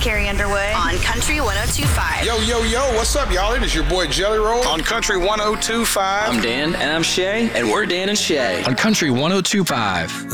Carrie Underwood on Country 102.5. Yo, yo, yo, what's up, y'all? It is your boy Jelly Roll on Country 102.5. I'm Dan, and I'm Shay, and we're Dan and Shay on Country 102.5.